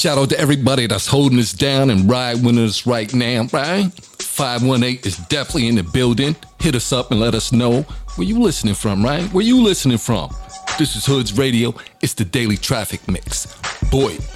Shout out to everybody that's holding us down and ride with us right now, right? 518 is definitely in the building. Hit us up and let us know where you listening from, right? Where you listening from? This is Hoods Radio. It's the Daily Traffic Mix. Boy.